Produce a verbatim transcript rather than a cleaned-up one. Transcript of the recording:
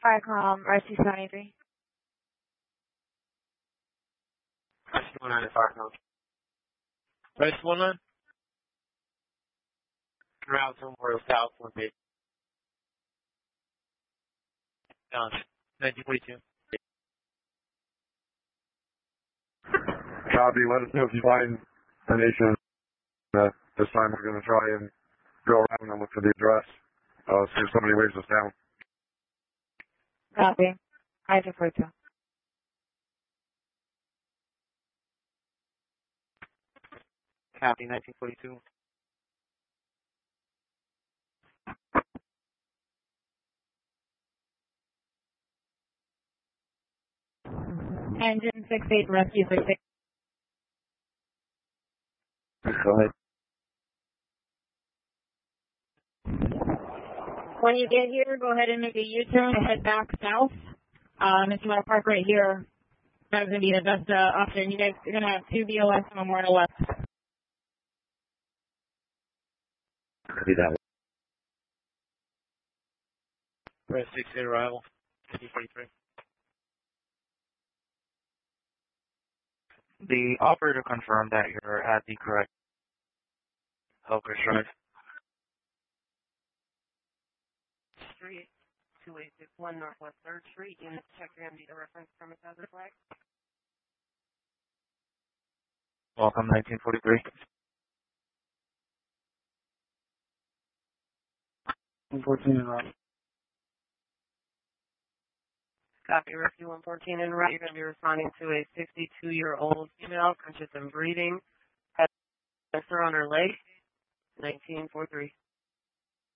Firecom, R C seventy-three. Press one nine at Firecom. Press one nine. Route to Memorial South, one page. Down. nineteen forty-two. Copy. Let us know if you find a nation. Uh, this time we're going to try and go around and look for the address. Uh, see if somebody waves us down. Copy. I defer to. Copy, nineteen forty-two. Engine six eight, rescue six eight. Go ahead. When you get here, go ahead and make a U-turn and head back south. Um, if you want to park right here, that's going to be the best uh, option. You guys are going to have two B O S and one more to the left. Copy that. Press six eight arrival. nineteen forty-three. The operator confirmed that you're at the correct Hillcrest Drive. Street, two eight six one Northwest third Street. Units check your M D to reference premise hazard flag. Welcome, nineteen forty-three. one fourteen and right. Copy, Rescue one fourteen and right. You're going to be responding to a sixty-two-year-old female, conscious and breathing, has cancer on her leg, nineteen forty-three.